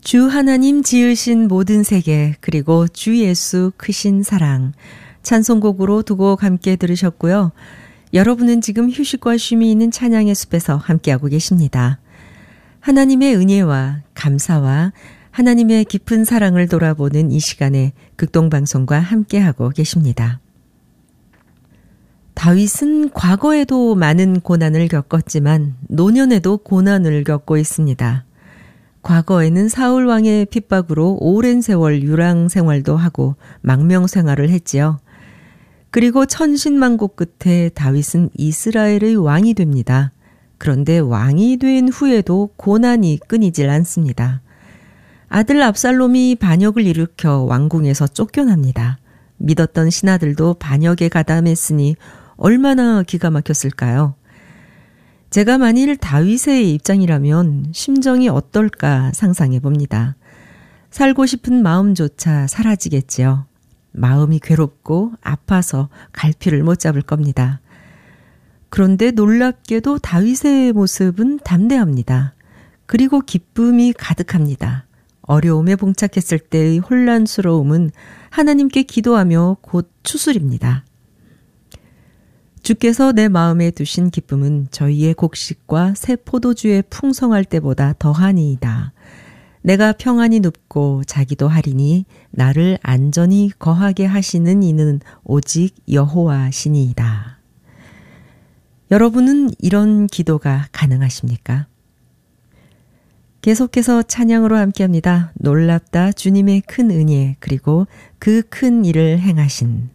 주 하나님 지으신 모든 세계 그리고 주 예수 크신 사랑 찬송곡으로 두 곡 함께 들으셨고요. 여러분은 지금 휴식과 쉼이 있는 찬양의 숲에서 함께하고 계십니다. 하나님의 은혜와 감사와 하나님의 깊은 사랑을 돌아보는 이 시간에 극동방송과 함께하고 계십니다. 다윗은 과거에도 많은 고난을 겪었지만 노년에도 고난을 겪고 있습니다. 과거에는 사울 왕의 핍박으로 오랜 세월 유랑 생활도 하고 망명 생활을 했지요. 그리고 천신만고 끝에 다윗은 이스라엘의 왕이 됩니다. 그런데 왕이 된 후에도 고난이 끊이질 않습니다. 아들 압살롬이 반역을 일으켜 왕궁에서 쫓겨납니다. 믿었던 신하들도 반역에 가담했으니 얼마나 기가 막혔을까요? 제가 만일 다윗의 입장이라면 심정이 어떨까 상상해 봅니다. 살고 싶은 마음조차 사라지겠지요. 마음이 괴롭고 아파서 갈피를 못 잡을 겁니다. 그런데 놀랍게도 다윗의 모습은 담대합니다. 그리고 기쁨이 가득합니다. 어려움에 봉착했을 때의 혼란스러움은 하나님께 기도하며 곧 추스립니다. 주께서 내 마음에 두신 기쁨은 저희의 곡식과 새 포도주에 풍성할 때보다 더하니이다. 내가 평안히 눕고 자기도 하리니 나를 안전히 거하게 하시는 이는 오직 여호와시니이다. 여러분은 이런 기도가 가능하십니까? 계속해서 찬양으로 함께합니다. 놀랍다 주님의 큰 은혜 그리고 그 큰 일을 행하신